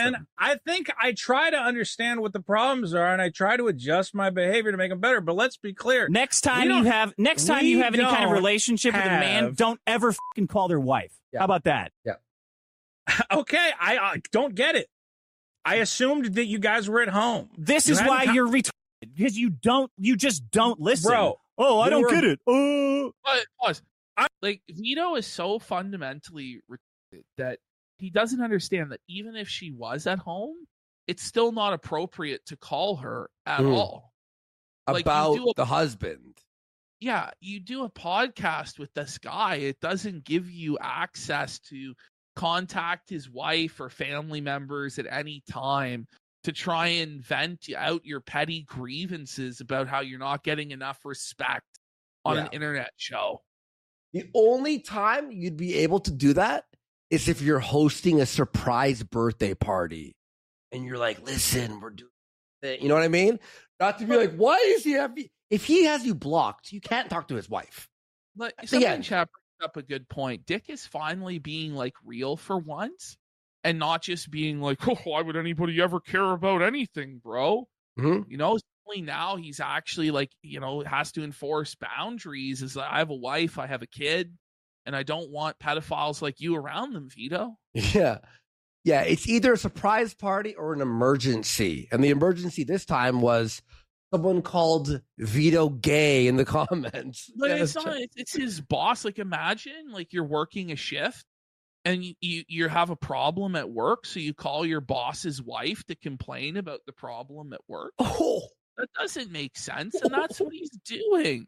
And I think I try to understand what the problems are, and I try to adjust my behavior to make them better. But let's be clear: next time you have any kind of relationship with a man, don't ever fucking call their wife. Yeah. How about that? Yeah. Okay, I don't get it. I assumed that you guys were at home. This is why you're retarded, because you just don't listen, bro. Oh, I don't get it. Oh, pause. Like, Vito is so fundamentally retarded that he doesn't understand that even if she was at home, it's still not appropriate to call her at all. Like, about the husband. Yeah, you do a podcast with this guy. It doesn't give you access to contact his wife or family members at any time to try and vent out your petty grievances about how you're not getting enough respect on an internet show. The only time you'd be able to do that is if you're hosting a surprise birthday party and you're like, listen, we're doing it. You know what I mean? Not to be like, why is he happy? If he has you blocked, you can't talk to his wife. But something Chap brings up a good point. Dick is finally being like real for once and not just being like, oh, why would anybody ever care about anything, bro? Mm-hmm. You know, now he's actually like, you know, has to enforce boundaries. Is like, I have a wife, I have a kid, and I don't want pedophiles like you around them, Vito. Yeah. It's either a surprise party or an emergency. And the emergency this time was someone called Vito gay in the comments. But it's his boss. Like, imagine like you're working a shift and you have a problem at work. So you call your boss's wife to complain about the problem at work. Oh, that doesn't make sense. And that's what he's doing.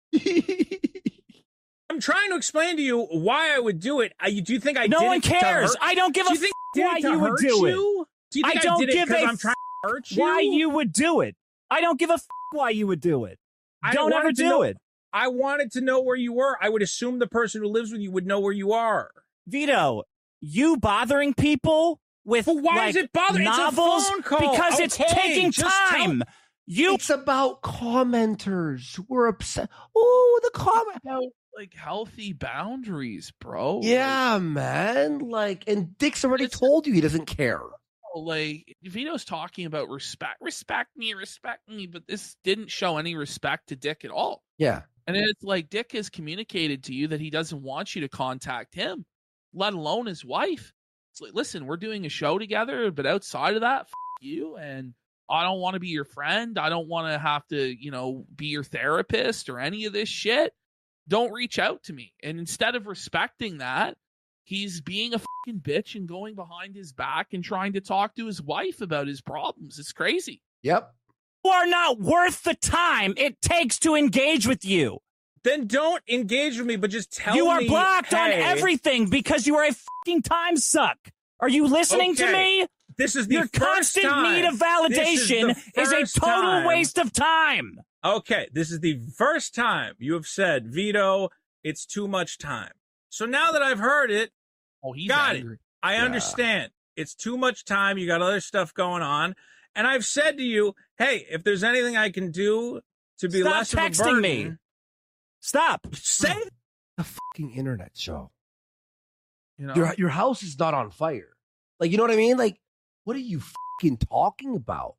I'm trying to explain to you why I would do it. Do you think I did it? No one cares. I don't give a fuck why you would do it. Do you think I did it because I'm trying to hurt you? Why you would do it. I don't give a fuck why you would do it. Don't ever do it. I wanted to know where you were. I would assume the person who lives with you would know where you are. Vito, you bothering people with why is it bothering novels? It's a phone call. Because it's taking time. It's about commenters who are upset. Oh, the comment. About, like, healthy boundaries, bro. Yeah, man. Like, and Dick's already told you he doesn't care. Like, Vito's talking about respect me, but this didn't show any respect to Dick at all. Yeah. And it's like Dick has communicated to you that he doesn't want you to contact him, let alone his wife. It's like, listen, we're doing a show together, but outside of that, you, and I don't want to be your friend. I don't want to have to, you know, be your therapist or any of this shit. Don't reach out to me. And instead of respecting that, he's being a fucking bitch and going behind his back and trying to talk to his wife about his problems. It's crazy. Yep. You are not worth the time it takes to engage with you. Then don't engage with me, but just tell me. You are blocked on everything because you are a fucking time suck. Are you listening to me? This is the Your constant need of validation is a total waste of time. Okay, this is the first time you have said, Vito, it's too much time. So now that I've heard it, got it. I understand. It's too much time. You got other stuff going on. And I've said to you, hey, if there's anything I can do to be less of a burden. Stop texting me. Stop. Say the fucking internet show. You know? Your house is not on fire. Like, you know what I mean? Like, what are you fucking talking about?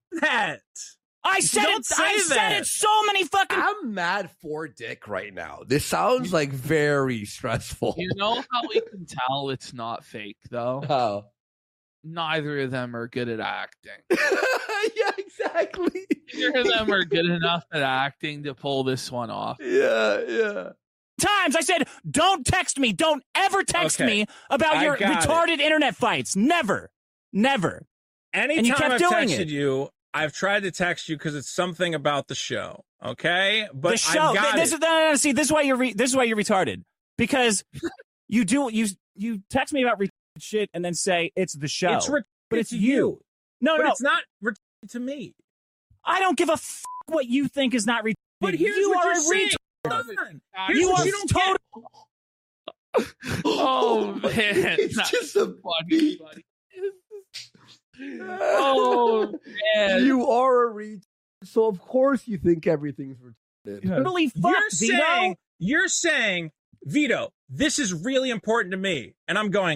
I said it so many fucking... I'm mad for Dick right now. This sounds like very stressful. You know how we can tell it's not fake, though? How? Neither of them are good at acting. Yeah, exactly. Neither of them are good enough at acting to pull this one off. Yeah. Times I said, don't text me. Don't ever text me about your retarded internet fights. Never. Anytime I've texted you, I've tried to text you because it's something about the show. Okay, but the show. See, this is why you're retarded, because you text me about retarded shit and then say it's the show, but it's you. No, it's not retarded to me. I don't give a fuck what you think is not retarded. But here's you what are you're saying. You are total. Oh man, it's just a funny. Oh man, you are a retard, so of course you think everything's retarded. Totally fucked, Vito. You're saying, Vito, this is really important to me, and I'm going,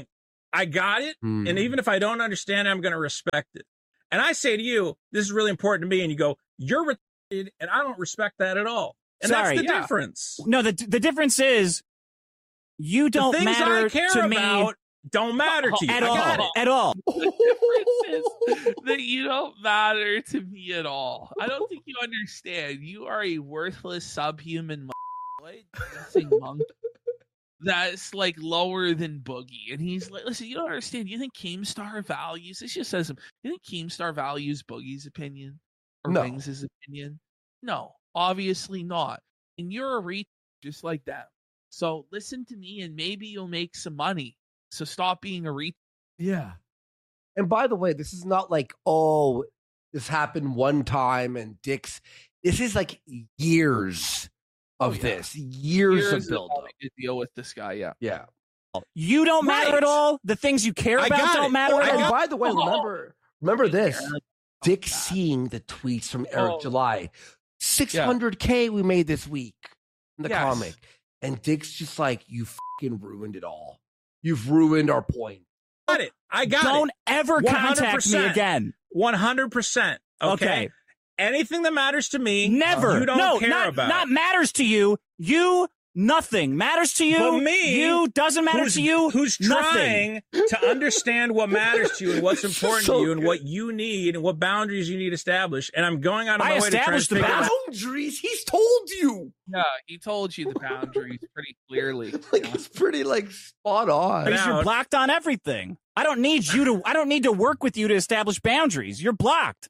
I got it. And even if I don't understand it, I'm going to respect it. And I say to you, this is really important to me. And you go, you're retarded, and I don't respect that at all. And that's the difference. No, the difference is you don't the things matter I care to about me don't matter to you. at all. At all. The difference is that you don't matter to me at all. I don't think you understand. You are a worthless subhuman monk that's like lower than Boogie. And he's like, listen, you don't understand. You think Keemstar values, this just says him, you think Keemstar values Boogie's opinion or Wings' opinion? No, obviously not. And you're a retard just like that. So listen to me and maybe you'll make some money. So stop being a retard. Yeah. And by the way, this is not like, this happened one time and Dick's. This is like years of this. Years of build-up. To deal with this guy, Yeah. You don't matter at all. The things you care about don't matter at all. And by the way, remember this. Dick seeing the tweets from Eric July. 600K we made this week in the comic. And Dick's just like, you fucking ruined it all. You've ruined our point. I got it. Don't ever contact me again. 100%. Okay. Anything that matters to me, never. You don't care about. Not matters to you. You, nothing matters to you. But me, you doesn't matter to you. Who's trying to understand what matters to you and what's important to you and what you need and what boundaries you need established. And I'm going out of my way to try to figure out boundaries. He's told you. Yeah, he told you the boundaries pretty clearly. It's pretty spot on. Because you're blocked on everything. I don't need to work with you to establish boundaries. You're blocked.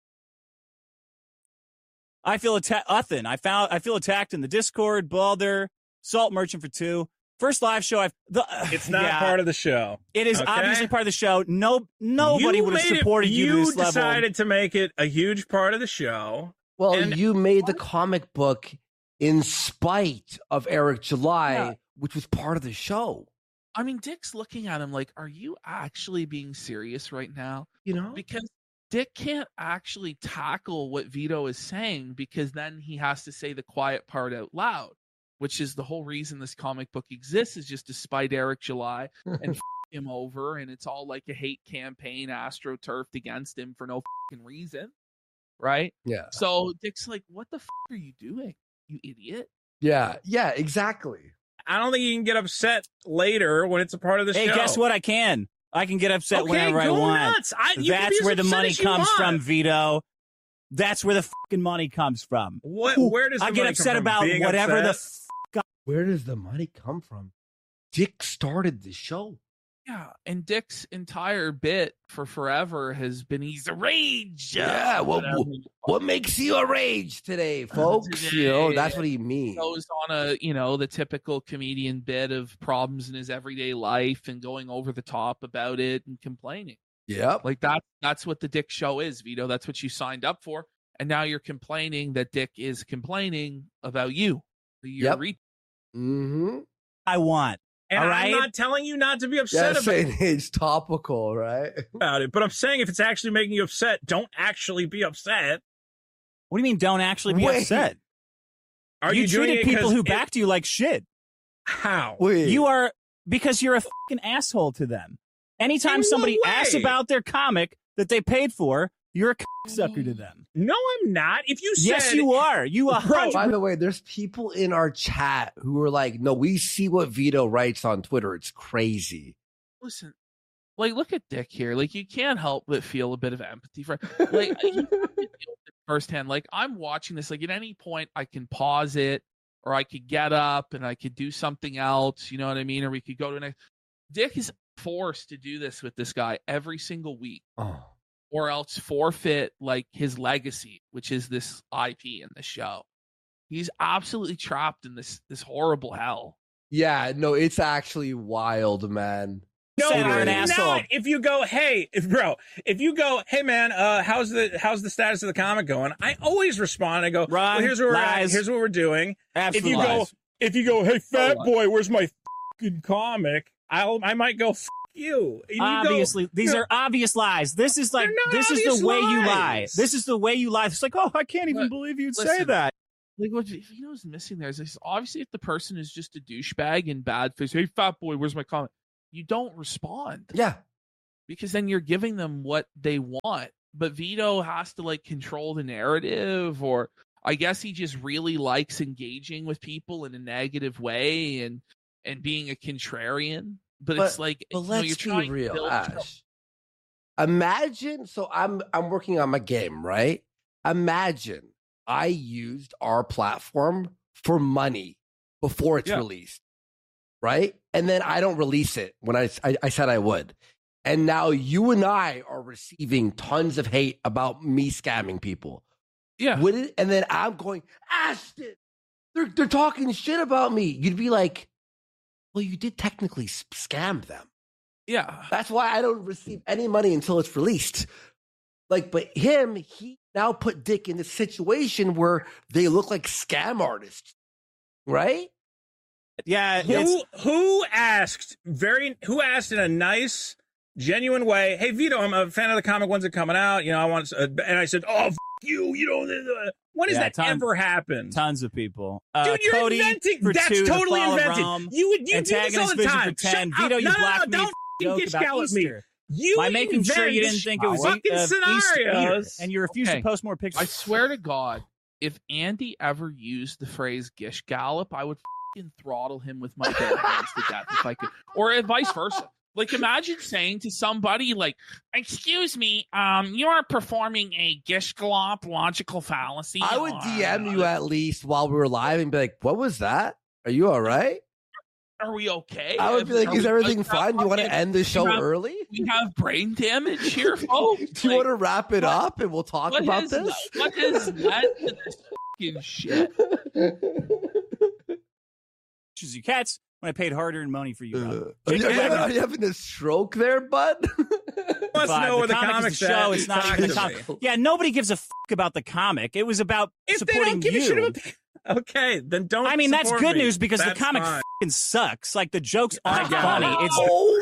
I feel attacked. I feel attacked in the Discord. Balder, Salt Merchant for 2. First live show. It's not part of the show. It is obviously part of the show. Nobody would have supported you to this level. You decided to make it a huge part of the show. Well, you made the comic book in spite of Eric July, which was part of the show. I mean, Dick's looking at him like, are you actually being serious right now? Because Dick can't actually tackle what Vito is saying because then he has to say the quiet part out loud, which is the whole reason this comic book exists, is just to spite Eric July and him over. And it's all like a hate campaign astroturfed against him for no reason. Right? Yeah. So Dick's like, what the are you doing, you idiot? Yeah. Yeah, exactly. I don't think you can get upset later when it's a part of the show. Hey, guess what? I can get upset whenever I want. Nuts. That's where the money comes from, Vito. That's where the fucking money comes from. Where does the I get money upset come from? about Being whatever upset? Where does the money come from? Dick started the show. Yeah, and Dick's entire bit for forever has been he's a rage. Yeah, what makes you a rage today, folks? That's what he means. Goes on the typical comedian bit of problems in his everyday life and going over the top about it and complaining. Yep. Like that's what the Dick show is, Vito. That's what you signed up for. And now you're complaining that Dick is complaining about you. You're I want. And I'm not telling you not to be upset about it. It's topical, right? About it. But I'm saying if it's actually making you upset, don't actually be upset. What do you mean don't actually be upset? Are you doing treated people who backed you like shit. How? You are, because you're a fucking asshole to them. Anytime somebody asks about their comic that they paid for, you're a cocksucker to them. No, I'm not. If you said... Yes, you are. You are. By the way, there's people in our chat who are like, no, we see what Vito writes on Twitter. It's crazy. Listen, look at Dick here. You can't help but feel a bit of empathy for you firsthand. I'm watching this. At any point, I can pause it, or I could get up and I could do something else. You know what I mean? Or we could go to the next. Dick is forced to do this with this guy every single week. Oh. Or else forfeit his legacy, which is this IP in the show. He's absolutely trapped in this horrible hell. Yeah, no, it's actually wild, man. No, you're an asshole. If you go, hey, man, how's the status of the comic going? I always respond. I go, here's where we're at. Here's what we're doing. Absolute lies. If you go, hey, fat boy, where's my fucking comic? I might go. You obviously go, these are obvious lies. This is the way you lie. This is the way you lie. It's I can't even believe you'd say that. What Vito's missing there is obviously if the person is just a douchebag and bad face, hey fat boy, where's my comment? you don't respond. Yeah. Because then you're giving them what they want. But Vito has to like control the narrative, or I guess he just really likes engaging with people in a negative way and being a contrarian. But it's like, but let's be real, Ash. Imagine, so I'm working on my game, right? Imagine I used our platform for money before it's released, right? And then I don't release it when I said I would. And now you and I are receiving tons of hate about me scamming people. Yeah. And then I'm going, Ashton, they're talking shit about me. You'd be like, well, you did technically scam them. Yeah. That's why I don't receive any money until it's released. Like, but he now put Dick in a situation where they look like scam artists, right? Yeah. Who asked in a nice, genuine way, hey, Vito, I'm a fan of the comic. When's it coming out? You know, I want, and I said, oh, f you, you know, when has that ever happened? Tons of people. Dude, you're Cody inventing. That's 2, totally invented. You do this all the time. 10. Vito, you blocked me. Don't gish gal at me. By making sure you didn't think it was fucking scenarios, Easter, and you refused to post more pictures. I swear to God, if Andy ever used the phrase "gish gallop," I would fucking throttle him with my bare hands to death if I could, or vice versa. Like, imagine saying to somebody, like, "Excuse me, you are performing a gish gallop logical fallacy." I would DM you at least while we were live and be like, "What was that? Are you all right? Are we okay?" I would be like, is everything fine? Do you want to end the show early? We have brain damage here, folks. Do you want to wrap it up and we'll talk about this? What has led to this fucking shit? You cats when I paid hard-earned money for you. Are you having a stroke there, bud? Must know where the comic show. It's not even the comic. Yeah, nobody gives a fuck about the comic. It was about supporting you. Okay, then don't. I mean, that's good news because the comic fucking sucks. Like, the jokes aren't funny. It's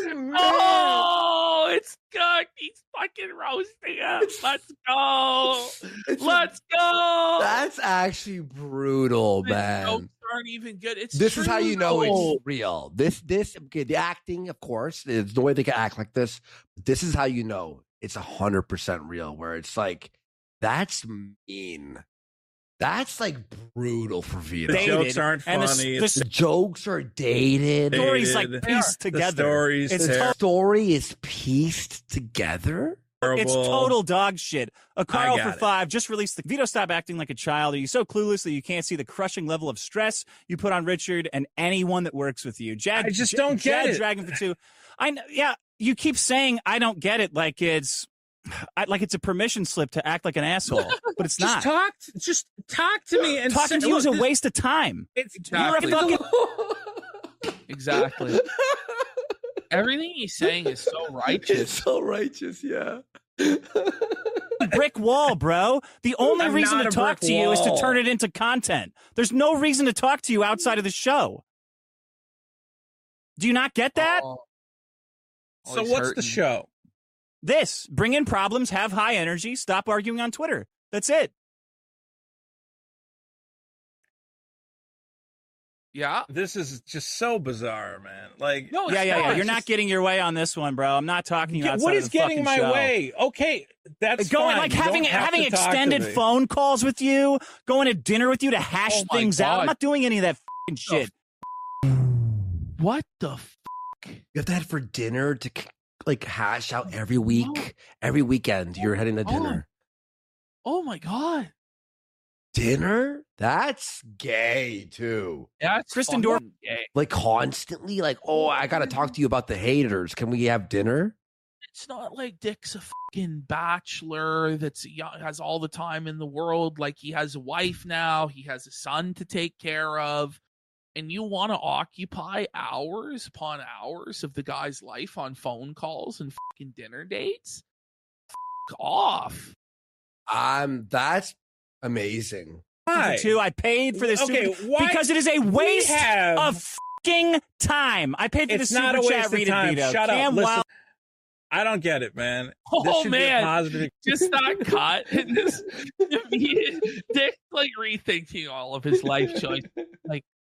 it's good. He's fucking roasting us. Let's go. Let's go. That's actually brutal, man. The jokes aren't even good. This is how you know it's real. Okay, the acting, of course, there's no way they can act like this. But this is how you know it's 100% real. Where it's like, that's mean. That's like brutal for Vito. The jokes aren't funny. The jokes are dated. The story's like pieced together. The story is pieced together. It's total dog shit. A Carl for 5 just released the Vito, stop acting like a child. Are you so clueless that you can't see the crushing level of stress you put on Richard and anyone that works with you? I just don't get it. Dragon for 2. I know. Yeah, you keep saying I don't get it like it's a permission slip to act like an asshole, but it's not. Just talk to me. And talking to you is a waste of time. Exactly. You're a fucking exactly. Everything he's saying is so righteous. It's so righteous, yeah. Brick wall, bro. The only reason to talk to you is to turn it into content. There's no reason to talk to you outside of the show. Do you not get that? So what's the show? This. Bring in problems, have high energy, stop arguing on Twitter. That's it. Yeah. This is just so bizarre, man. Like, no, yeah. You're not getting your way on this one, bro. I'm not talking to you outside what is of the getting my show. way? Okay, that's going fine. like having extended phone calls with you, going to dinner with you to hash things out. I'm not doing any of that fucking shit. What the fuck? You have to head for dinner to like hash out every week, every weekend. You're heading to dinner. Oh my god. Dinner? That's gay too. Yeah, it's Kristen Dorff. Like constantly, like, oh, I gotta talk to you about the haters. Can we have dinner? It's not like Dick's a fucking bachelor that's has all the time in the world. Like, he has a wife now, he has a son to take care of, and you want to occupy hours upon hours of the guy's life on phone calls and fucking dinner dates? Fuck off. That's amazing. Why? I paid for this because it is a waste of fucking time. I paid for the super chat. Read it, Vito. Shut up. Listen, I don't get it, man. Oh man, just not cut. Dick like rethinking all of his life choice. Like,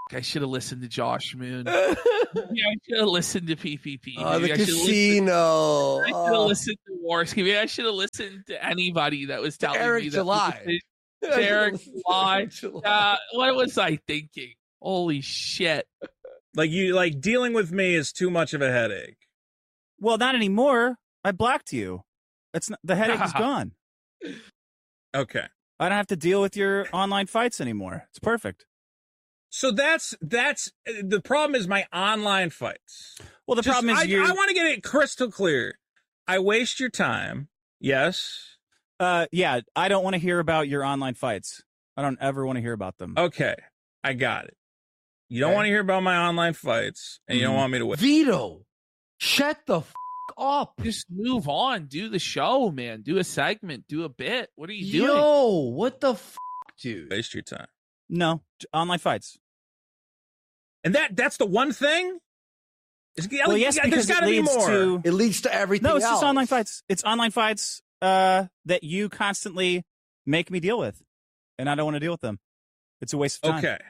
I should have listened to Josh Moon. I should have listened to PPP. Oh, the casino. I should have listened to Warski. Maybe I should have listened to anybody that was telling Eric me that. July. Eric July. What was I thinking? Holy shit. Like dealing with me is too much of a headache. Well, not anymore. I blocked you. The headache is gone. Okay. I don't have to deal with your online fights anymore. It's perfect. So that's the problem is my online fights. Well, the problem is I want to get it crystal clear. I waste your time. Yes. Yeah, I don't want to hear about your online fights. I don't ever want to hear about them. Okay. I got it. You don't want to hear about my online fights, and you don't want me to win. Vito, shut the f*** up. Just move on. Do the show, man. Do a segment. Do a bit. What are you doing? Yo, what the f***, dude? Waste your time. No, online fights. And that's the one thing? Well, yes, because there's got to be more. It leads to everything else. No, it's just online fights. It's online fights that you constantly make me deal with, and I don't want to deal with them. It's a waste of time. Okay.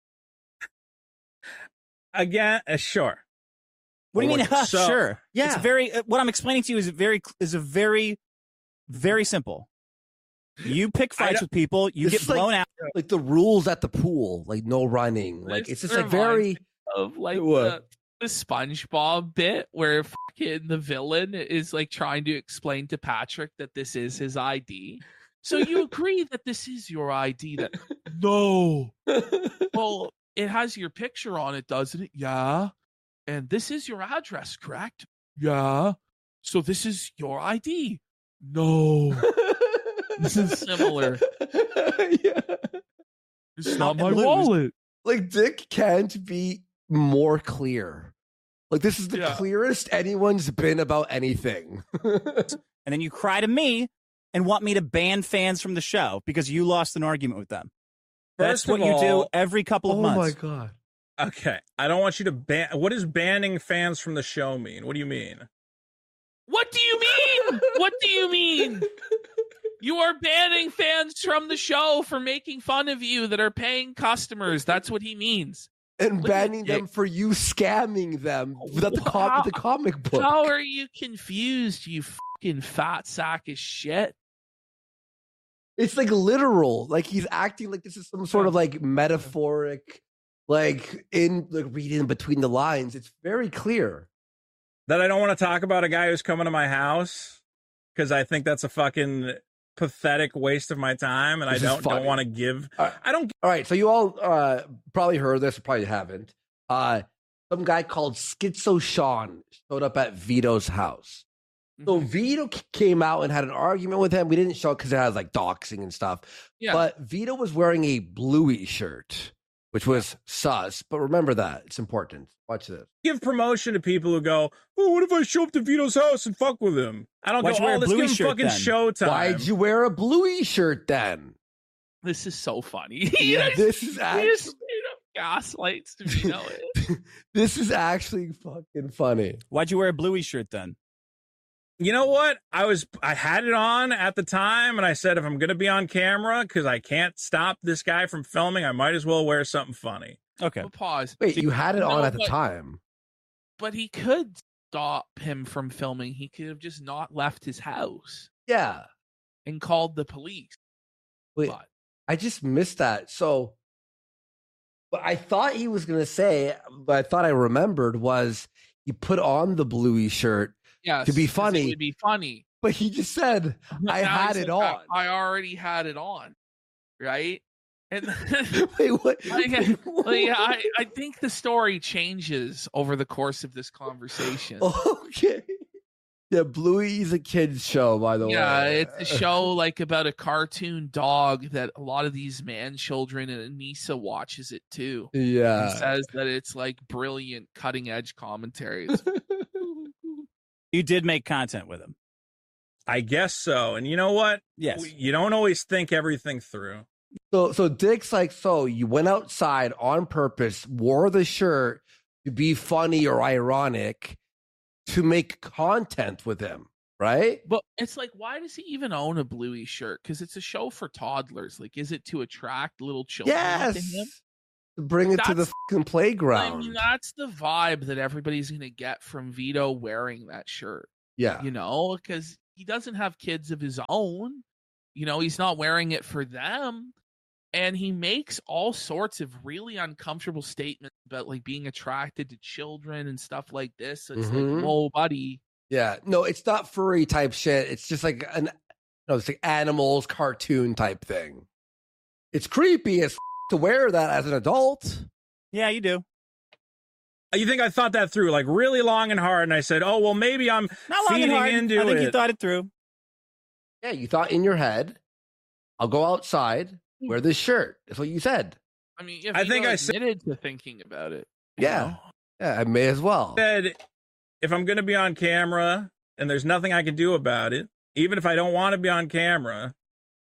Again, sure. What do you mean? Sure. Yeah. It's very. What I'm explaining to you is very, very simple. You pick fights with people. You get blown out. Like the rules at the pool, like no running. Like it's just like very of like the SpongeBob bit where fucking the villain is like trying to explain to Patrick that this is his ID. So you agree that this is your ID? That no. Well, it has your picture on it, doesn't it? Yeah. And this is your address, correct? Yeah. So this is your ID? No. This is similar. Yeah. It's not my wallet. Like Dick can't be more clear. Like this is the clearest anyone's been about anything. And then you cry to me and want me to ban fans from the show because you lost an argument with them. That's what you do every couple of months. Oh my God. Okay. I don't want you to ban. What does banning fans from the show mean? What do you mean? What do you mean? What do you mean? You are banning fans from the show for making fun of you that are paying customers. That's what he means. And banning them for you scamming them without the comic book. How are you confused, you fucking fat sack of shit? It's like literal. Like he's acting like this is some sort of like metaphoric, like in like reading between the lines. It's very clear. That I don't want to talk about a guy who's coming to my house because I think that's a fucking pathetic waste of my time, and I don't want to give. I don't. All right, so you all probably heard this, or probably haven't. Some guy called Schizo Sean showed up at Vito's house. So Vito came out and had an argument with him. We didn't show it because it has like doxing and stuff. Yeah. But Vito was wearing a Bluey shirt, which was sus. But remember that. It's important. Watch this. Give promotion to people who go, oh, what if I show up to Vito's house and fuck with him? I don't Why'd go, oh, let's give him fucking showtime. Why'd you wear a Bluey shirt then? This is so funny. Yeah, this is actually... gaslights to Vito. This is actually fucking funny. Why'd you wear a Bluey shirt then? You know what? I had it on at the time, and I said, if I'm going to be on camera, because I can't stop this guy from filming, I might as well wear something funny. Okay. But pause. Wait, you had it on at the time. But he could stop him from filming. He could have just not left his house. Yeah. And called the police. Wait, I just missed that. So, what I thought he was going to say, but I thought I remembered, was he put on the Bluey shirt. Yes, to be funny. It would be funny. But he just said, I had it on. I already had it on. Right? And wait, what? I think the story changes over the course of this conversation. Okay. Yeah, Bluey's a kid's show, by the way. Yeah, it's a show like about a cartoon dog that a lot of these man children, and Anissa watches it too. Yeah. And says that it's like brilliant cutting edge commentary. You did make content with him. I guess so. And you know what? Yes. You don't always think everything through. So Dick's like, so you went outside on purpose, wore the shirt to be funny or ironic to make content with him, right? But it's like, why does he even own a Bluey shirt? Because it's a show for toddlers. Like, is it to attract little children to him? Bring it to the fucking playground. I mean, that's the vibe that everybody's going to get from Vito wearing that shirt. Yeah. You know, because he doesn't have kids of his own. You know, he's not wearing it for them. And he makes all sorts of really uncomfortable statements about like being attracted to children and stuff like this. So it's like, whoa, buddy. Yeah. No, it's not furry type shit. It's just like it's like animals, cartoon type thing. It's creepy as to wear that as an adult. Yeah, you do. You think I thought that through like really long and hard, and I said, "Oh, well, maybe I'm not long feeding and hard. into it." I think you thought it through. Yeah, you thought in your head, "I'll go outside, wear this shirt." That's what you said. I mean, yeah, I think I admitted to thinking about it. Yeah, yeah, I may as well. Said, if I'm going to be on camera and there's nothing I can do about it, even if I don't want to be on camera.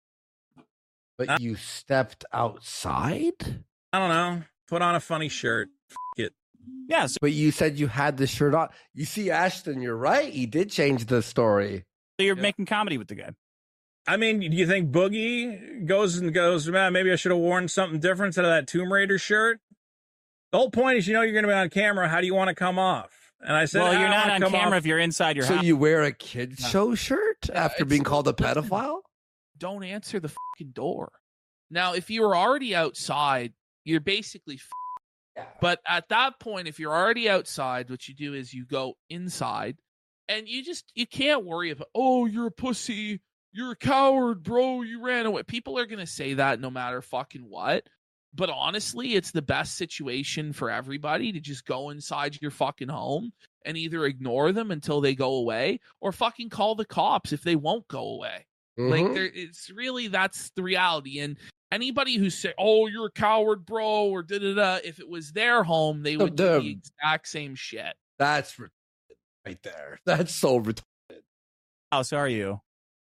But you stepped outside? I don't know. Put on a funny shirt. F it. Yes. But you said you had the shirt on. You see, Ashton, you're right. He did change the story. So you're making comedy with the guy. I mean, do you think Boogie goes, man, maybe I should have worn something different instead of that Tomb Raider shirt? The whole point is, you're going to be on camera. How do you want to come off? And I said, well, you're not on camera if you're inside your house. So you wear a kid's show shirt after being called a pedophile? Don't answer the fucking door. Now, if you were already outside, you're basically but at that point, if you're already outside, what you do is you go inside and you can't worry about, oh, you're a pussy, you're a coward, bro, you ran away. People are going to say that no matter fucking what. But honestly, it's the best situation for everybody to just go inside your fucking home and either ignore them until they go away or fucking call the cops if they won't go away. Like, it's really, that's the reality. And anybody who say, "Oh, you're a coward, bro," or da da da, if it was their home, they would do the exact same shit. That's right there. That's so retarded. How so are you?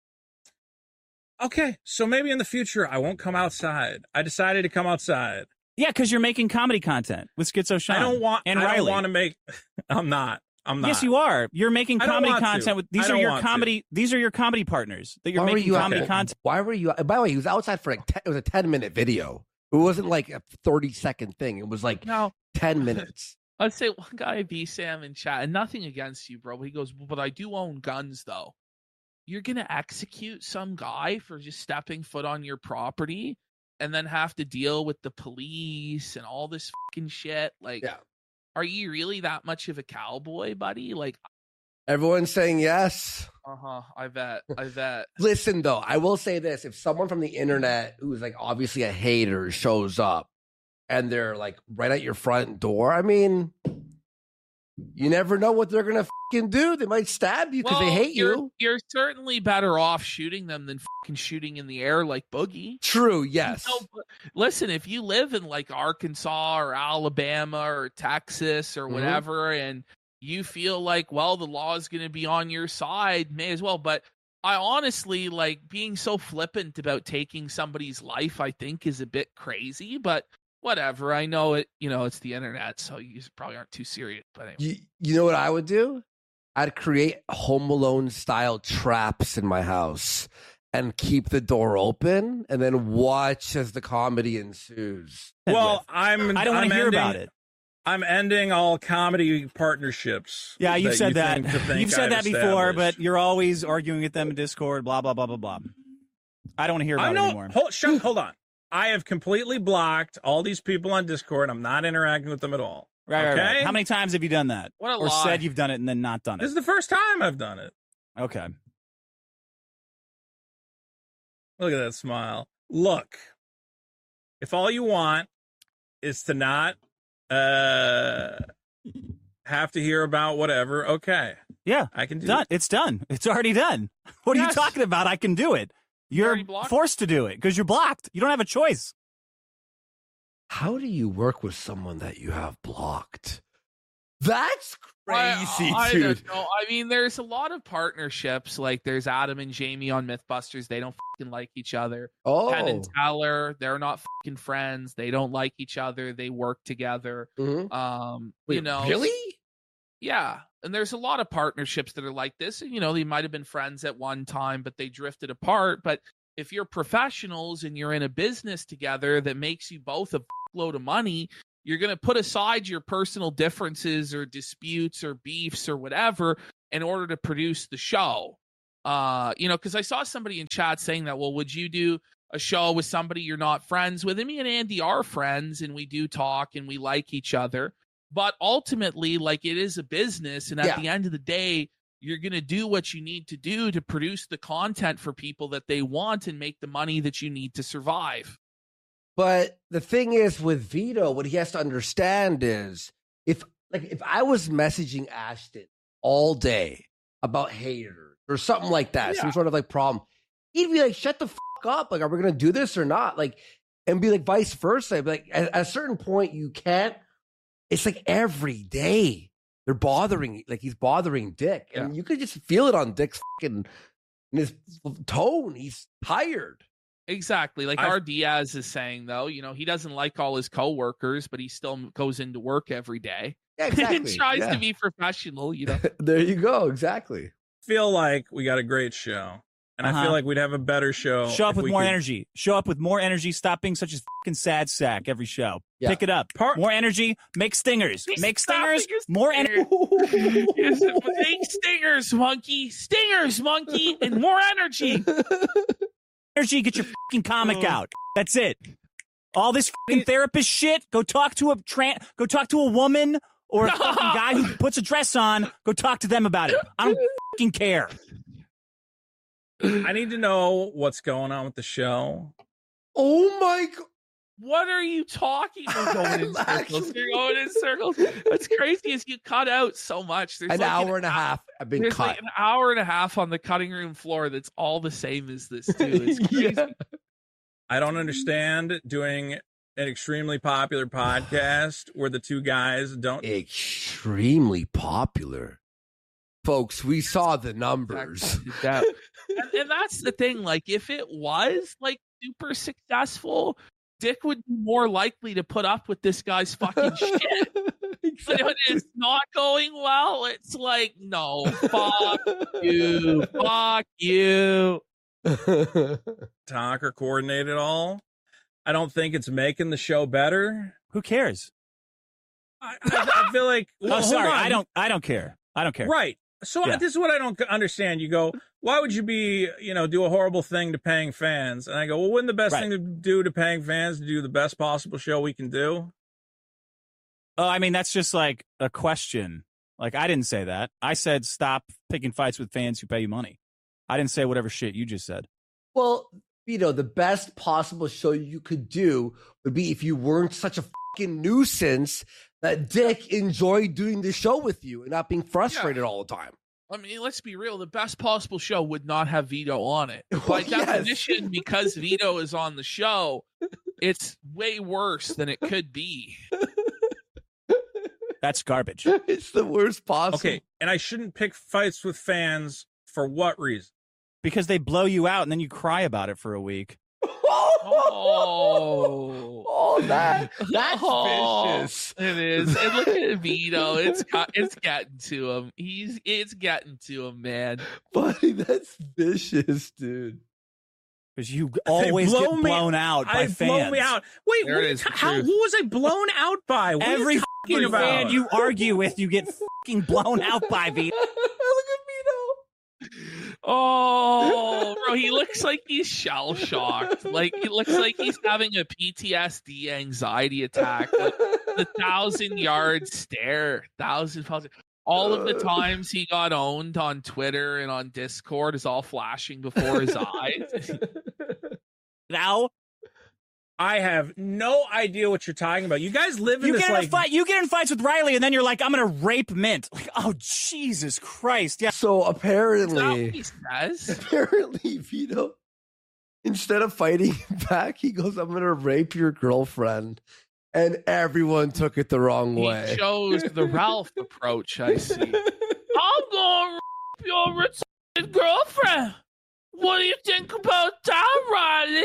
Okay, so maybe in the future I won't come outside. I decided to come outside. Yeah, because you're making comedy content with Schizo Sean. I don't want to make. I'm not. Yes, you are. You're making comedy content with these are your comedy. These are your comedy partners that you're making comedy content. Why were you? By the way, he was outside for it was a 10-minute video. It wasn't like a 30-second thing. It was like 10 minutes. I'd say one guy, B-Sam in chat, and nothing against you, bro. But he goes, "But I do own guns, though." You're gonna execute some guy for just stepping foot on your property, and then have to deal with the police and all this fucking shit. Like, are you really that much of a cowboy, buddy? Like, everyone's saying yes. I bet. Listen, though, I will say this: if someone from the internet who's like obviously a hater shows up, and they're like right at your front door, I mean, you never know what they're gonna fucking do. They might stab you because they hate you. You're certainly better off shooting them than fucking shooting in the air like Boogie. True, yes. Listen, if you live in like Arkansas or Alabama or Texas or whatever, and you feel like, well, the law is going to be on your side, may as well. But I honestly, like, being so flippant about taking somebody's life, I think is a bit crazy, but whatever. I know it, it's the internet, so you probably aren't too serious. But anyway. You know what I would do? I'd create Home Alone style traps in my house and keep the door open and then watch as the comedy ensues. Well, I don't want to hear about it. I'm ending all comedy partnerships. Yeah, you've said that. You've said that before, but you're always arguing with them in Discord, blah, blah, blah, blah, blah. I don't want to hear about it anymore. Hold on. I have completely blocked all these people on Discord. I'm not interacting with them at all. Right. How many times have you done that? What a or lie. said you've done it and then not done it? This is the first time I've done it. Okay. Look at that smile. Look, if all you want is to not have to hear about whatever, okay. Yeah. I can do it. It's done. It's already done. What are you talking about? I can do it. You're forced to do it because you're blocked. You don't have a choice. How do you work with someone that you have blocked? That's crazy, dude. Don't know. I mean, there's a lot of partnerships. Like, there's Adam and Jamie on Mythbusters. They don't fucking like each other. Oh. Penn and Teller, they're not fucking friends. They don't like each other. They work together. Wait, really? Yeah. And there's a lot of partnerships that are like this. And, they might have been friends at one time, but they drifted apart. But if you're professionals and you're in a business together that makes you both a load of money, you're going to put aside your personal differences or disputes or beefs or whatever in order to produce the show. Because I saw somebody in chat saying that, well, would you do a show with somebody you're not friends with? And me and Andy are friends, and we do talk and we like each other. But ultimately, like, it is a business. And at the end of the day, you're going to do what you need to do to produce the content for people that they want and make the money that you need to survive. But the thing is with Vito, what he has to understand is if I was messaging Ashton all day about haters or something like that, some sort of like problem, he'd be like, shut the fuck up. Like, are we going to do this or not? Like, and be like vice versa. Like, at a certain point, you can't. It's like every day they're bothering, like he's bothering Dick. And you could just feel it on Dick's fucking in his tone. He's tired. Exactly. Like our Diaz is saying, though, he doesn't like all his coworkers, but he still goes into work every day. Yeah, exactly. And tries to be professional, There you go. Exactly. Feel like we got a great show. And I feel like we'd have a better show. Show up with more energy. Show up with more energy. Stop being such a fucking sad sack every show. Yeah. Pick it up. More energy. Make stingers. Make stingers. More energy. Make stingers, monkey. Stingers, monkey. And more energy. Energy. Get your fucking comic out. That's it. All this fucking therapist shit. Go talk to a woman or a fucking guy who puts a dress on. Go talk to them about it. I don't fucking care. I need to know what's going on with the show. Oh my God. What are you talking about? Going in circles. You're going in circles. What's crazy is you cut out so much. There's an hour and a half I've been cut. Like an hour and a half on the cutting room floor that's all the same as this, too. It's crazy. I don't understand doing an extremely popular podcast where the two guys don't. Extremely popular. Folks, we saw the numbers. And that's the thing. Like, if it was like super successful, Dick would be more likely to put up with this guy's fucking shit. Exactly. But when it's not going well, it's like, no, fuck you. Fuck you. Talk or coordinate at all. I don't think it's making the show better. Who cares? I feel like. Well, sorry, I don't care. I don't care. Right. So this is what I don't understand. You go, why would you do a horrible thing to paying fans? And I go, well, wouldn't the best thing to do to paying fans to do the best possible show we can do? Oh, I mean, that's just like a question. Like, I didn't say that. I said stop picking fights with fans who pay you money. I didn't say whatever shit you just said. Well, the best possible show you could do would be if you weren't such a fucking nuisance that Dick enjoyed doing the show with you and not being frustrated all the time. I mean, let's be real. The best possible show would not have Vito on it. By definition, because Vito is on the show, it's way worse than it could be. That's garbage. It's the worst possible. Okay, and I shouldn't pick fights with fans for what reason? Because they blow you out and then you cry about it for a week. That's vicious. It is. And look at Vito. It's getting to him. It's getting to him, man. Buddy, that's vicious, dude. Because you always get blown out by fans. Blow me out. Wait, who was I blown out by? What Every fan you argue with, you get fucking blown out by Vito. Look at Vito. Oh, bro, he looks like he's shell shocked. Like, he looks like he's having a PTSD anxiety attack. Like, the 1,000-yard stare. All of the times he got owned on Twitter and on Discord is all flashing before his eyes. Now, I have no idea what you're talking about. You guys live in this you get in fights with Riley, and then you're like, I'm going to rape Mint. Like, oh, Jesus Christ. Yeah. So apparently, Vito, instead of fighting back, he goes, I'm going to rape your girlfriend. And everyone took it the wrong way. He chose the Ralph approach, I see. I'm going to rape your retarded girlfriend. What do you think about that, Riley?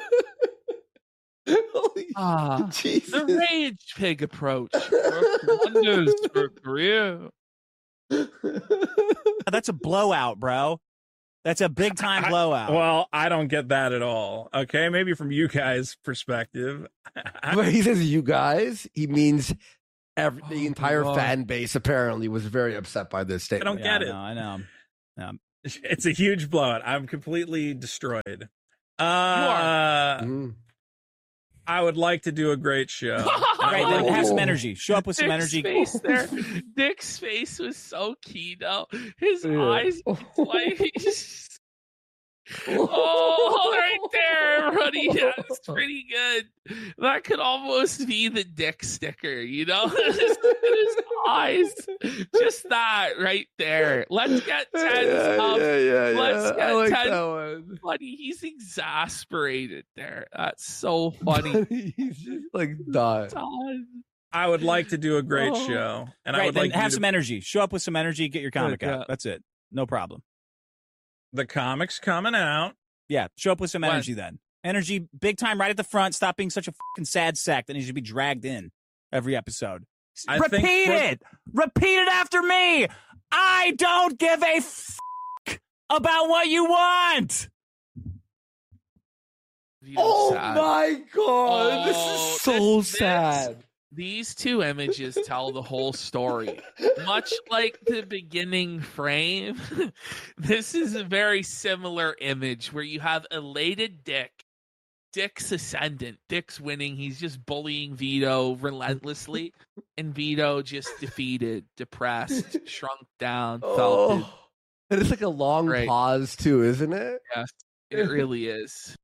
The rage pig approach. Wonders for career. That's a blowout, bro. That's a big time blowout. Well, I don't get that at all. Okay, maybe from you guys' perspective. When he says "you guys," he means the entire fan base. Apparently, was very upset by this statement. I don't get it. I know. Yeah. It's a huge blowout. I'm completely destroyed. I would like to do a great show. Right, then have some energy. Show up with some energy. Face there. Dick's face was so key, though. His eyes, like, oh, right there, everybody. That's pretty good. That could almost be the Dick sticker, you know? His eyes. Just that right there. Let's get 10 up. Let's get 10. Buddy, he's exasperated there. That's so funny. He's just like done. I would like to do a great show. And I would like have some energy. Show up with some energy, get your comic out. That's it. No problem. The comic's coming out. Yeah, show up with some energy then. Energy, big time, right at the front. Stop being such a fucking sad sack that needs to be dragged in every episode. Repeat it after me. I don't give a about what you want. Oh my God, this is so sad. These two images tell the whole story. Much like the beginning frame, this is a very similar image where you have elated Dick. Dick's ascendant. Dick's winning. He's just bullying Vito relentlessly. And Vito just defeated, depressed, shrunk down, felt it. And it's like a long pause too, isn't it? Yes, it really is.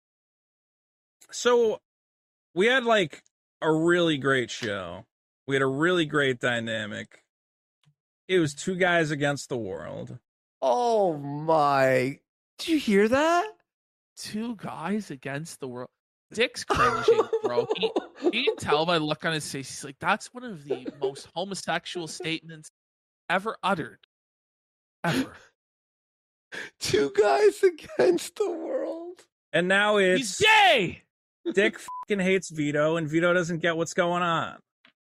So we had like a really great show. We had a really great dynamic. It was two guys against the world. Oh my. Did you hear that? Two guys against the world. Dick's cringing, bro. You can tell by the look on his face. He's like, that's one of the most homosexual statements ever uttered. Ever. Two guys against the world. And now he's gay! Dick fucking hates Vito, and Vito doesn't get what's going on.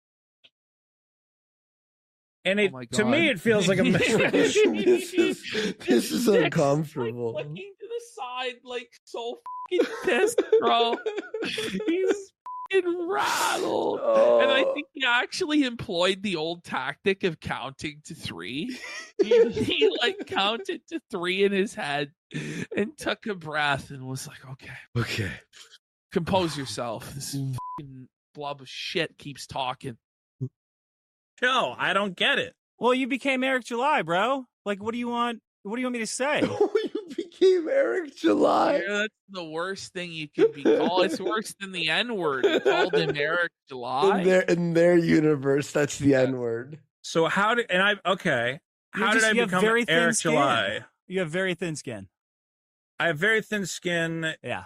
And to me, it feels like a this is uncomfortable. Dick's looking to the side, like so fucking pissed, bro. He's fucking rattled. And I think he actually employed the old tactic of counting to 3. He like counted to 3 in his head and took a breath and was like, okay. Compose yourself. This fucking blob of shit keeps talking. No, I don't get it. Well, you became Eric July, bro. Like, what do you want? What do you want me to say? You became Eric July. Yeah, that's the worst thing you could be called. It's worse than the N-word. You called him Eric July. In their universe, that's the N-word. So how did I become Eric July? You have very thin skin. I have very thin skin. Yeah.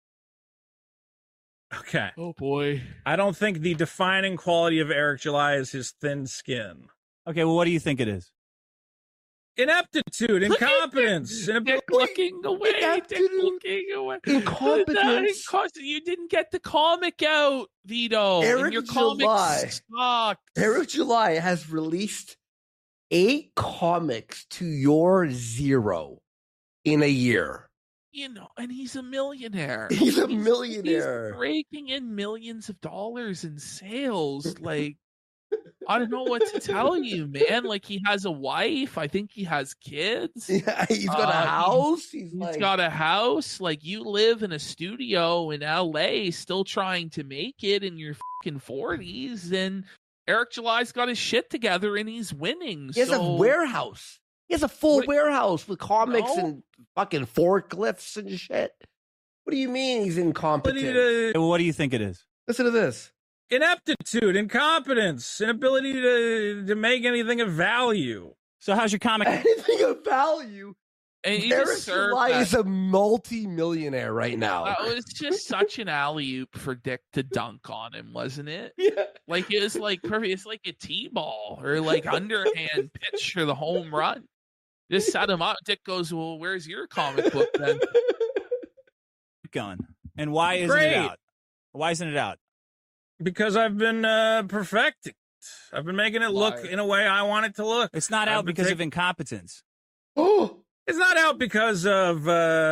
Okay. Oh boy. I don't think the defining quality of Eric July is his thin skin. Okay, well, what do you think it is? Ineptitude, incompetence, Dick looking away. Dick looking away. Incompetence. You didn't get the comic out, Vito. Eric your July. Sucked. Eric July has released 8 comics to your 0 in a year. You know, and he's a millionaire. He's a millionaire. He's raking in millions of dollars in sales. Like, I don't know what to tell you, man. Like, he has a wife. I think he has kids. Yeah, he's got a house. He's got a house. Like, you live in a studio in LA still trying to make it in your fucking 40s. And Eric July's got his shit together and he's winning. He has a warehouse. He has a full warehouse with comics and fucking forklifts and shit. What do you mean he's incompetent? What do you think it is? Listen to this. Ineptitude, incompetence, inability to make anything of value. So how's your comic? Anything of value? And Eric July is a multi-millionaire right now. That was just such an alley-oop for Dick to dunk on him, wasn't it? Yeah. Like, it was like perfect. It's like a T-ball or like underhand pitch for the home run. Just set him up. Dick goes, well, where's your comic book then? Going. And why isn't it out? Why isn't it out? Because I've been perfecting. I've been making it look in a way I want it to look. It's not out because of incompetence. Oh, It's not out because of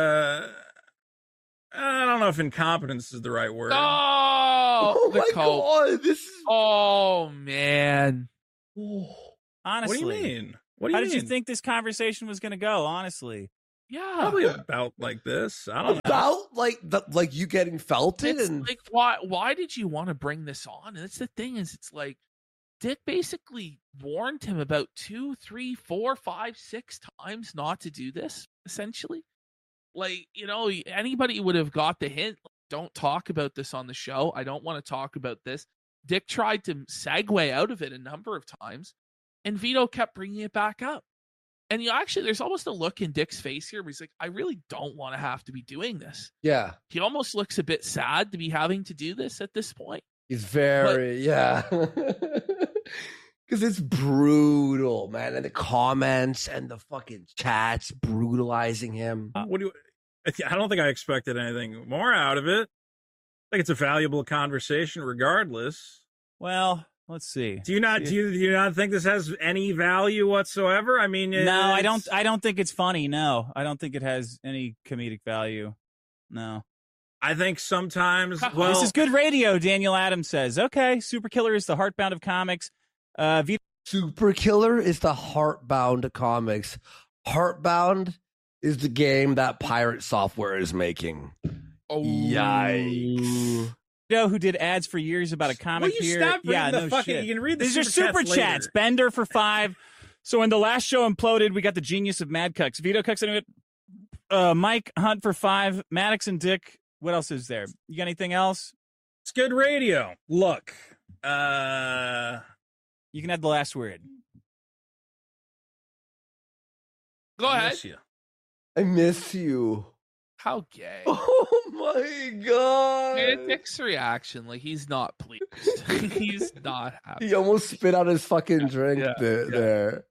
I don't know if incompetence is the right word. Oh my God, this is. Oh man. Honestly, What do you mean? How did you think this conversation was going to go? Honestly, Yeah. Probably about like this. I don't know. About like you getting felted It's and like why did you want to bring this on? And that's the thing is it's like Dick basically warned him about 2, 3, 4, 5, 6 times not to do this, essentially. Like, you know, anybody would have got the hint. Don't talk about this on the show. I don't want to talk about this. Dick tried to segue out of it a number of times, and Vito kept bringing it back up. And actually, there's almost a look in Dick's face here where he's like, I really don't want to have to be doing this. yeah, He almost looks a bit sad to be having to do this at this point. he's very yeah. Because it's brutal, man, and the comments and the fucking chats brutalizing him. I don't think I expected anything more out of it. I think it's a valuable conversation, regardless. well, let's see. Do you not think this has any value whatsoever? I mean, No, I don't. I don't think it's funny. No, I don't think it has any comedic value. No. I think sometimes. Well, This is good radio. Daniel Adams says, "Okay, Super Killer is the heartbound of comics." Super Killer is the Heartbound of comics. Heartbound is the game that Pirate Software is making. Oh, Yikes. Who did ads for years about a comic will you here? stop reading Yeah, the no fucking? shit. You can read the These are super super chats. later. Bender for 5. So when the last show imploded, we got the genius of Mad Cucks. Vito Cucks into it. Mike Hunt for 5. Maddox and Dick. What else is there? You got anything else? It's good radio. Look, You can have the last word. Go I ahead. miss you. I miss you. How gay. Oh my God. Dude, Dick's reaction, like he's not pleased. He's not happy. He almost spit out his fucking drink there.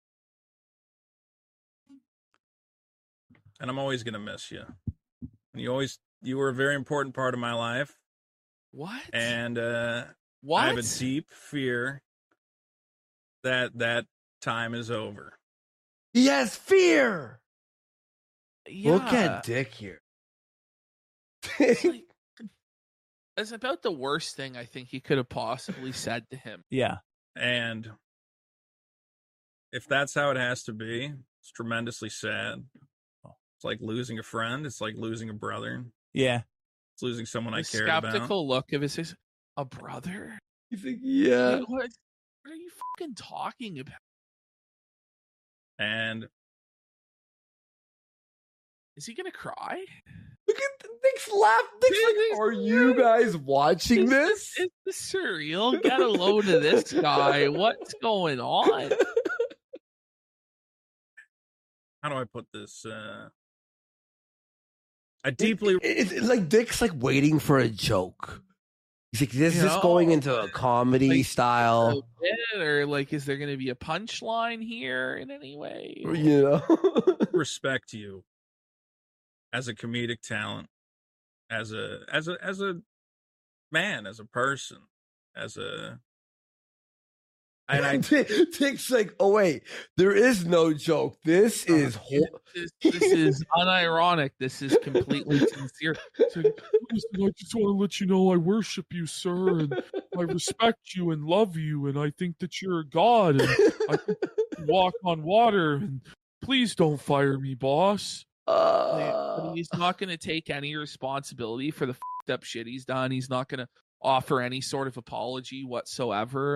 And I'm always gonna miss you. You were a very important part of my life, What? and What? I have a deep fear that time is over. He has fear. Yeah. Look at Dick here. It's like- it's about the worst thing I think he could have possibly said to him. Yeah. And if that's how it has to be, it's tremendously sad. It's like losing a friend. It's like losing a brother. Yeah. It's losing someone I The cared about. skeptical look of his face. A brother? He's like, yeah. Like, what are you fucking talking about? And Is he gonna cry? Look at Nick's laugh. Nick's like, are you guys watching this? Is this surreal? Get a load of this guy. What's going on? how do I put this? I deeply. It's like Dick's like waiting for a joke. He's like, this You is know, going into a comedy like, style. Or like, is there going to be a punchline here in any way? You know? respect you as a comedic talent, as a man, as a person, as a. And I Dick's like, oh wait, there is no joke. This is This is unironic. This is completely sincere. It's like, listen, I just want to let you know I worship you, sir, and I respect you and love you, and I think that you're a god, and I think you walk on water, and please don't fire me, boss. But he's not going to take any responsibility for the fucked up shit he's done. He's not going to offer any sort of apology whatsoever.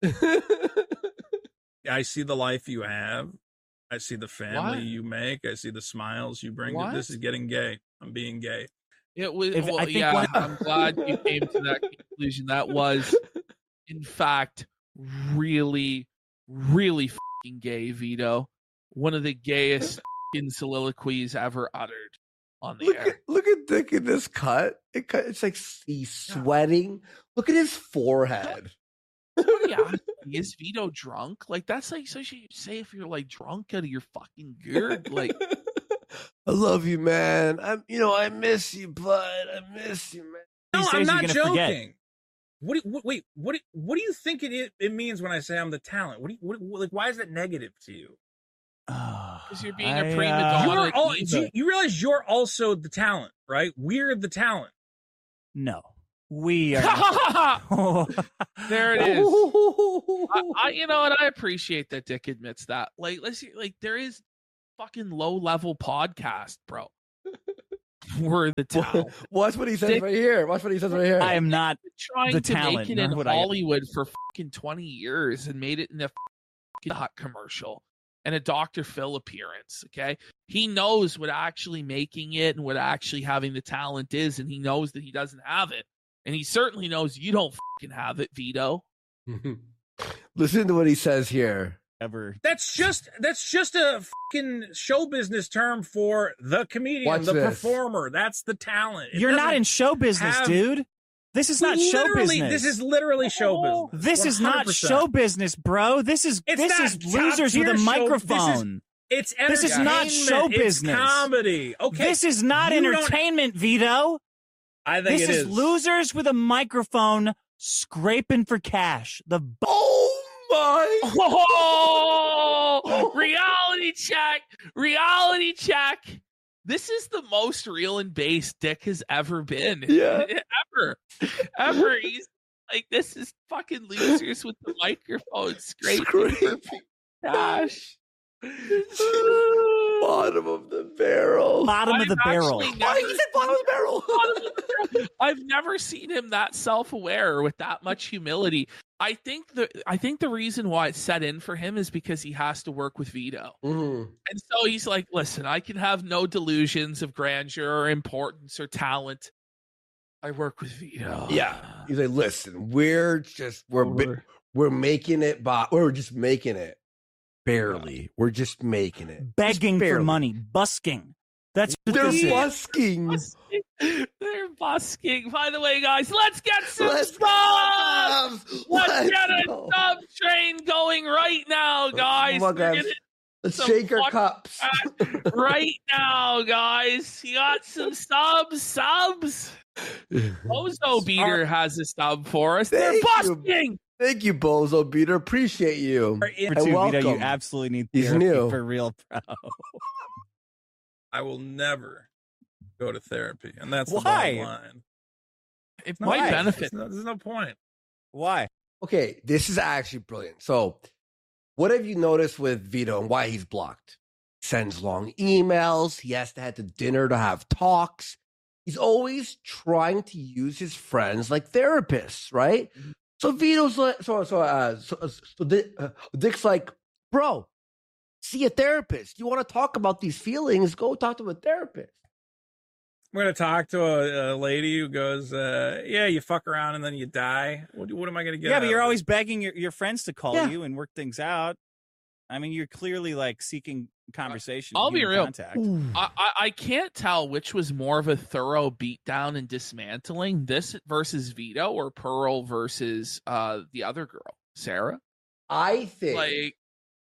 I see the life you have. I see the family What? you make. I see the smiles you bring. What? This is getting gay. I'm being gay. It was. If- Well, I think yeah, one- I'm glad you came to that conclusion. That was, in fact, really, really fucking gay, Vito. One of the gayest fucking soliloquies ever uttered on the air. Look at Dick in this cut. It's like he's sweating. Look at his forehead. Yeah, is Vito drunk? Like that's like so you say if you're like drunk out of your fucking gourd. Like I love you, man. I miss you, bud. I miss you, man. No, These I'm days you're not gonna forget. joking. What do you think it means when I say I'm the talent? Like, why is that negative to you? Because you're being a prima donna. You realize you're also the talent, right? We're the talent. No, we are. There it is. You know what? I appreciate that Dick admits that. Like, let's see, like there is fucking low level podcast, bro. We're the talent. Watch what he says right here. Watch what he says right here. I am not trying the to talent, make it in Hollywood for fucking 20 years and made it in a fucking commercial and a Dr. Phil appearance. Okay, he knows what actually making it and what actually having the talent is, and he knows that he doesn't have it, and he certainly knows you don't fucking have it, Vito. Listen to what he says here. That's just a fucking show business term for the comedian, performer. That's the talent. You're not in show business, dude. This is not show business. This is literally show business. This is not show business, bro. This is losers with a microphone. This is not show business. It's comedy. Okay. This is not entertainment, Vito. I think this is losers with a microphone scraping for cash. Reality check. This is the most real and base Dick has ever been. Yeah. Ever. He's like, this is fucking losers with the microphone scraping for cash. Bottom of the barrel. Bottom of the barrel. Why he said bottom of the barrel? I've never seen him that self-aware with that much humility. I think the reason why it's set in for him is because he has to work with Vito. Mm-hmm. And so he's like, listen, I can have no delusions of grandeur or importance or talent. I work with Vito. Yeah. He's like, listen, we're making it, we're just making it. Barely. We're just making it. Begging for money. Busking. That's what they're busking. They're busking. By the way, guys, let's get some subs. Let's get a sub train going right now, guys. Let's shake our cups. Right now, guys. You got some subs. Bozo Beater has a sub for us. They're busking. Thank you, Bozo Beater. Appreciate you. And welcome. Vito, you absolutely need therapy for real, bro. I will never go to therapy, and that's the bottom line. It might benefit. There's no point. Why? Okay, this is actually brilliant. So, what have you noticed with Vito and why he's blocked? Sends long emails. He has to head to dinner to have talks. He's always trying to use his friends like therapists, right? So Vito's like, Dick's like, bro, see a therapist. You want to talk about these feelings? Go talk to a therapist. I'm going to talk to a lady who goes, yeah, you fuck around and then you die. What am I going to get? Yeah, but you're always begging your friends to call you and work things out. I mean, you're clearly like seeking conversation. I'll be real. Contact. I can't tell which was more of a thorough beatdown and dismantling, this versus Vito or Pearl versus the other girl, Sarah. I think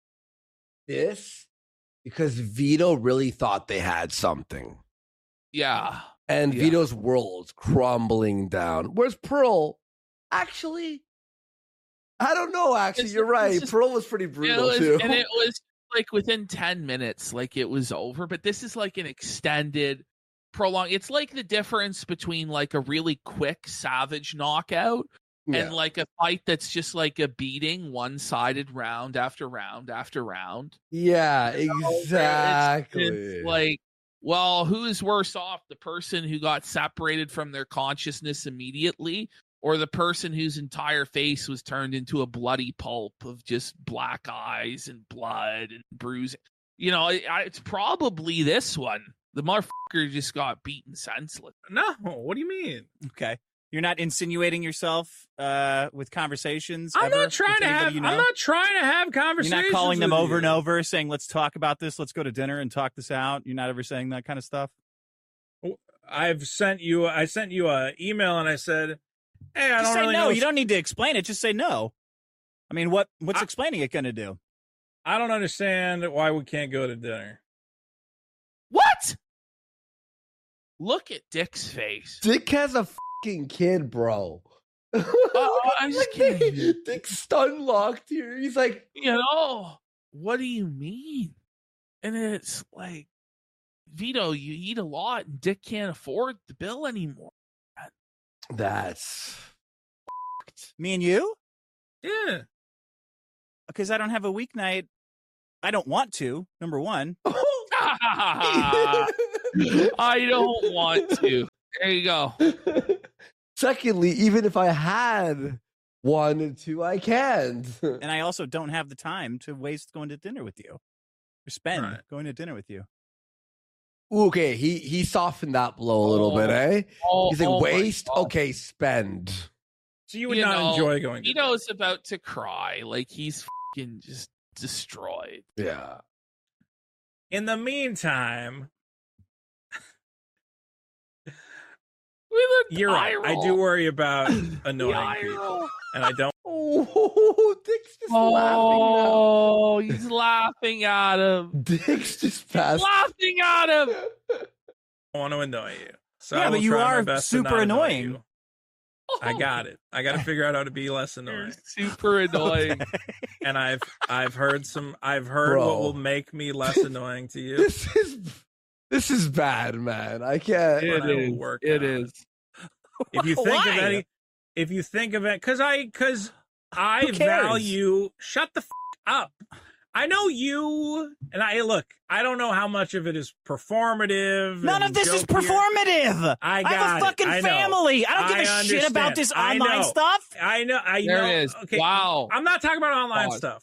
this because Vito really thought they had something. Yeah. And Vito's world's crumbling down. Whereas Pearl, actually, I don't know. Actually, you're right. Pearl was pretty brutal too. And it was like within 10 minutes, like it was over. But this is like an extended, prolonged. It's like the difference between like a really quick, savage knockout and like a fight that's just like a beating, one-sided round after round after round. Yeah, exactly. It's like, well, who's worse off? The person who got separated from their consciousness immediately, or the person whose entire face was turned into a bloody pulp of just black eyes and blood and bruising? You know, it's probably this one. The motherfucker just got beaten senseless. No, what do you mean? Okay. You're not insinuating yourself with conversations. I'm not trying to have. I'm not trying to have conversations. You're not calling them over and over, saying, "Let's talk about this. Let's go to dinner and talk this out." You're not ever saying that kind of stuff. I sent you an email and I said, "Hey, I just don't say really no. know." You don't need to explain it. Just say no. I mean, what's explaining it going to do? I don't understand why we can't go to dinner. What? Look at Dick's face. Dick has a fucking kid, bro. I'm just kidding. Dick's stun locked here. He's like, you know, what do you mean? And it's like, Vito, you eat a lot, and Dick can't afford the bill anymore. That's me and you. Yeah, because I don't have a weeknight. I don't want to. Number one. I don't want to. There you go. Secondly, even if I had 1 and 2, I can't. And I also don't have the time to waste going to dinner with you. Or spend going to dinner with you. Okay, he softened that blow a little bit, eh? He's like, waste, okay, spend. So you would not enjoy going to Vito's about to cry. Like, he's fucking just destroyed. Yeah. In the meantime, you're right. I do worry about annoying people. And I don't. Oh, Dick's just laughing now. Oh, he's laughing at him. Dick's just passed. Laughing at him. I want to annoy you. So yeah, but you are super annoying. I got it. I got to figure out how to be less annoying. You're super annoying. And I've heard Bro, what will make me less annoying to you. This is bad, man. I can't. It is. If you think of any, because I value. Shut the up. I know you, and I don't know how much of it is performative. None of this is performative. I have a fucking family. I don't give a shit about this online stuff. I know. There it is. Okay. Wow. I'm not talking about online stuff.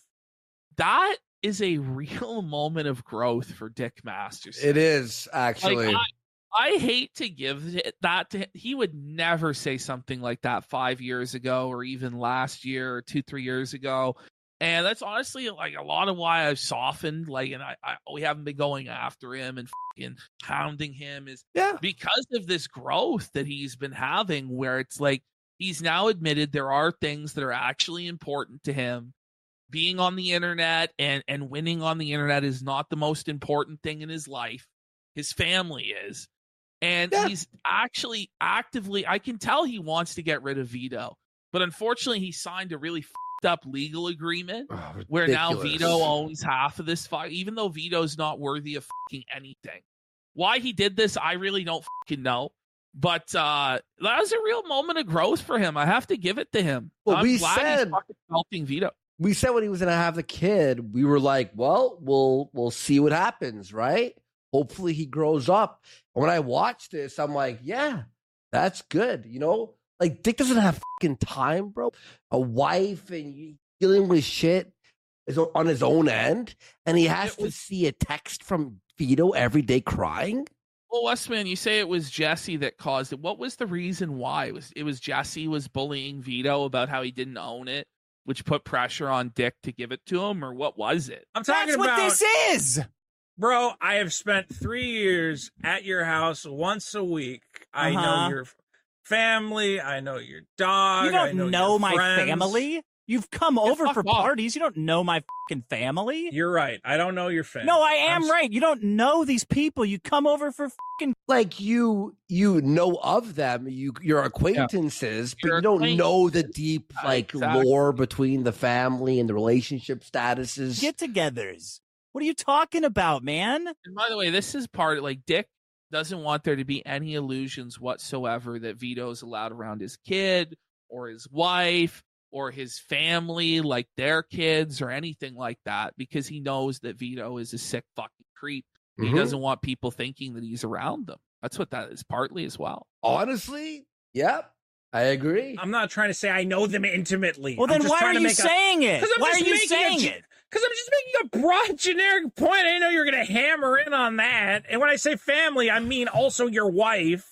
That is a real moment of growth for Dick Masterson. It is, actually. Like, I hate to give that to him. He would never say something like that 5 years ago or even last year or 2-3 years ago. And that's honestly like a lot of why I've softened. Like, and we haven't been going after him and fucking hounding him is because of this growth that he's been having, where it's like he's now admitted there are things that are actually important to him. Being on the internet and winning on the internet is not the most important thing in his life. His family is. And he's actually actively, I can tell he wants to get rid of Vito. But unfortunately, he signed a really up legal agreement where now Vito owns half of this fight, even though Vito's not worthy of fucking anything. Why he did this, I really don't fucking know. But that was a real moment of growth for him. I have to give it to him. Well, I'm glad he's fucking helping Vito. We said when he was going to have the kid, we were like, well, we'll see what happens, right? Hopefully he grows up. And when I watched this, I'm like, yeah, that's good. You know, like Dick doesn't have fucking time, bro. A wife and dealing with shit is on his own end. And he has to see a text from Vito every day crying. Well, Westman, you say it was Jesse that caused it. What was the reason why? It was Jesse was bullying Vito about how he didn't own it, which put pressure on Dick to give it to him, or what was it? I'm talking That's about what this is. Bro, I have spent 3 years at your house once a week. I know your family. I know your dog. You don't know my friends. Family? You've come over for parties. You don't know my fucking family. You're right. I don't know your family. No, I am right. You don't know these people. You come over for fucking like you know of them. Your acquaintances, but you don't know the deep lore between the family and the relationship statuses. Get-togethers. What are you talking about, man? And by the way, this is part like Dick doesn't want there to be any illusions whatsoever that Vito's allowed around his kid or his wife or his family, like their kids or anything like that, because he knows that Vito is a sick fucking creep. He doesn't want people thinking that he's around them. That's what that is partly as well. Honestly, yep. I agree. I'm not trying to say I know them intimately. Well, then why are you saying it? Why are you saying it? Because I'm just making a broad, generic point. I didn't know you were going to hammer in on that. And when I say family, I mean also your wife.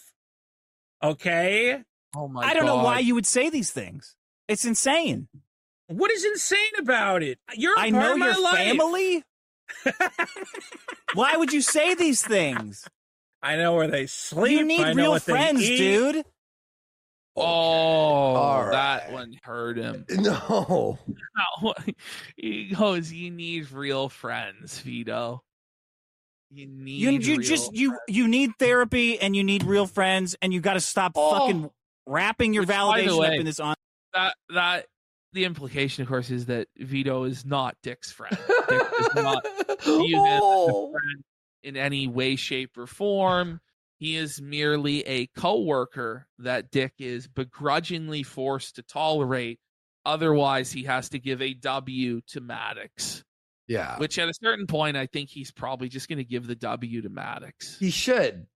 Okay? Oh, my God. I don't know why you would say these things. It's insane. What is insane about it? You're a I part know of my your life. Family? Why would you say these things? I know where they sleep. You need real friends, dude. Oh, that one hurt him. No. He goes, you need real friends, Vito. You need you need therapy and you need real friends and you got to stop fucking wrapping your validation up in this on. the implication, of course, is that Vito is not Dick's friend. Dick does not view him as a friend in any way, shape, or form. He is merely a co-worker that Dick is begrudgingly forced to tolerate. Otherwise, he has to give a W to Maddox. Yeah. Which at a certain point, I think he's probably just going to give the W to Maddox. He should.